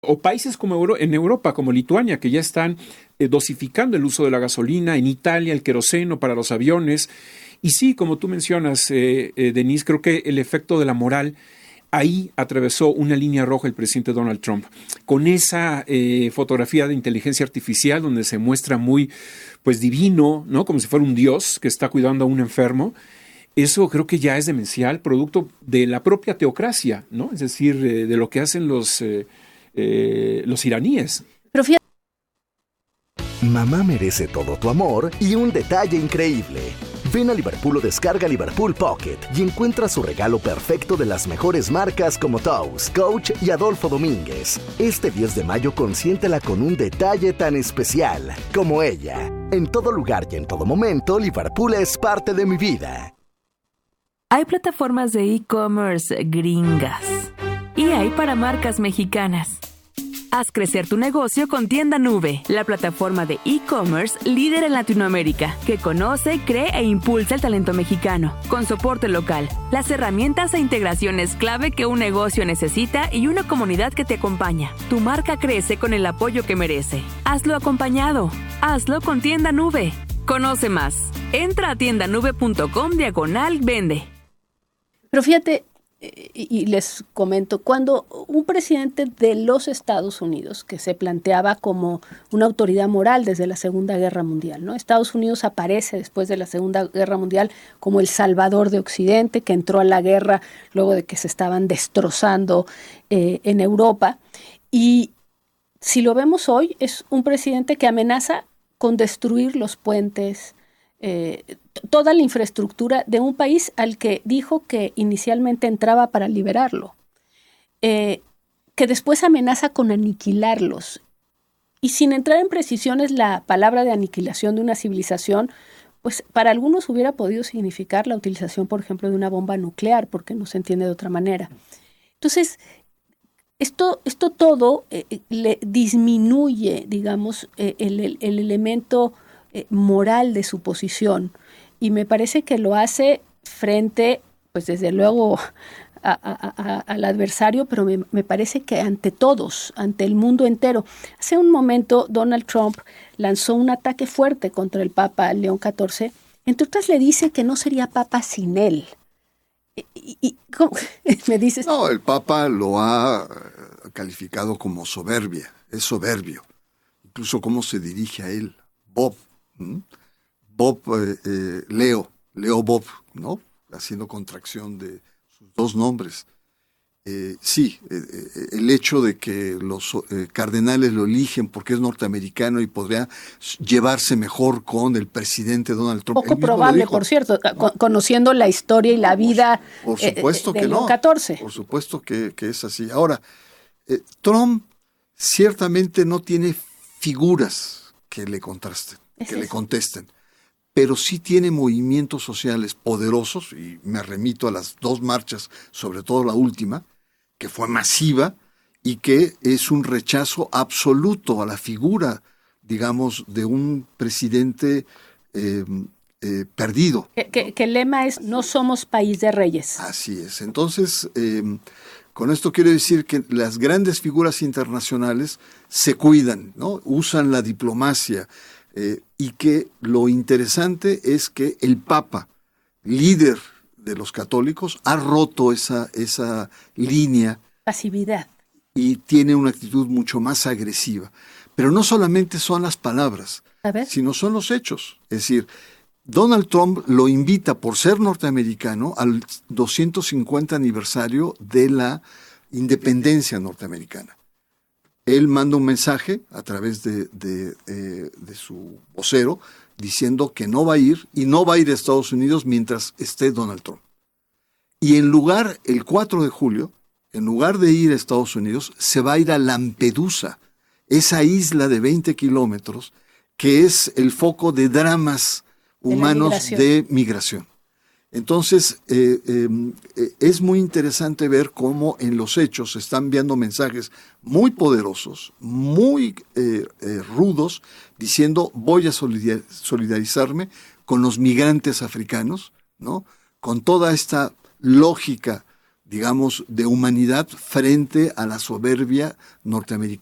O países como en Europa, como Lituania, que ya están dosificando el uso de la gasolina, en Italia el queroseno para los aviones. Y sí, como tú mencionas, Denise, creo que el efecto de la moral ahí atravesó una línea roja el presidente Donald Trump. Con esa fotografía de inteligencia artificial donde se muestra muy, pues, divino, ¿no? Como si fuera un dios que está cuidando a un enfermo. Eso creo que ya es demencial, producto de la propia teocracia, ¿no? Es decir, de lo que hacen los iraníes. Pero fíjate. Mamá merece todo tu amor y un detalle increíble. Ven a Liverpool o descarga Liverpool Pocket y encuentra su regalo perfecto de las mejores marcas como Toast, Coach y Adolfo Domínguez. Este 10 de mayo consiéntela con un detalle tan especial como ella. En todo lugar y en todo momento, Liverpool es parte de mi vida. Hay plataformas de e-commerce gringas y hay para marcas mexicanas. Haz crecer tu negocio con Tienda Nube, la plataforma de e-commerce líder en Latinoamérica, que conoce, cree e impulsa el talento mexicano, con soporte local, las herramientas e integraciones clave que un negocio necesita y una comunidad que te acompaña. Tu marca crece con el apoyo que merece. Hazlo acompañado. Hazlo con Tienda Nube. Conoce más. Entra a tiendanube.com/vende. Pero fíjate, y les comento, cuando un presidente de los Estados Unidos, que se planteaba como una autoridad moral desde la Segunda Guerra Mundial, ¿no? Estados Unidos aparece después de la Segunda Guerra Mundial como el salvador de Occidente, que entró a la guerra luego de que se estaban destrozando en Europa. Y si lo vemos hoy, es un presidente que amenaza con destruir los puentes, toda la infraestructura de un país al que dijo que inicialmente entraba para liberarlo, que después amenaza con aniquilarlos. Y sin entrar en precisiones, la palabra de aniquilación de una civilización, pues para algunos hubiera podido significar la utilización, por ejemplo, de una bomba nuclear, porque no se entiende de otra manera. Entonces, esto todo le disminuye, digamos, el elemento moral de su posición, y me parece que lo hace frente, pues desde luego al adversario, pero me parece que ante todos, ante el mundo entero. Hace un momento Donald Trump lanzó un ataque fuerte contra el Papa León XIV, entre otras le dice que no sería Papa sin él. ¿Y cómo me dices? No, el Papa lo ha calificado como soberbia, es soberbio, incluso cómo se dirige a él, Bob. Leo Bob, ¿no? Haciendo contracción de sus dos nombres. El hecho de que los cardenales lo eligen porque es norteamericano y podría llevarse mejor con el presidente Donald Trump. Poco probable, por cierto, ¿no? Conociendo la historia y la vida por supuesto de que León no, XIV. Por supuesto que es así. Ahora, Trump ciertamente no tiene figuras que le contrasten, le contesten, pero sí tiene movimientos sociales poderosos, y me remito a las dos marchas, sobre todo la última, que fue masiva y que es un rechazo absoluto a la figura, digamos, de un presidente perdido. Que el lema es: no somos país de reyes. Así es. Entonces, con esto quiero decir que las grandes figuras internacionales se cuidan, ¿no? Usan la diplomacia, y que lo interesante es que el Papa, líder de los católicos, ha roto esa línea. Pasividad. Y tiene una actitud mucho más agresiva. Pero no solamente son las palabras, sino son los hechos. Es decir, Donald Trump lo invita, por ser norteamericano, al 250 aniversario de la independencia norteamericana. Él manda un mensaje a través de su vocero diciendo que no va a ir, y no va a ir a Estados Unidos mientras esté Donald Trump. Y el 4 de julio, en lugar de ir a Estados Unidos, se va a ir a Lampedusa, esa isla de 20 kilómetros que es el foco de dramas humanos de migración. Entonces, es muy interesante ver cómo en los hechos se están enviando mensajes muy poderosos, muy rudos, diciendo: voy a solidarizarme con los migrantes africanos, ¿no? Con toda esta lógica digamos, de humanidad frente a la soberbia norteamericana.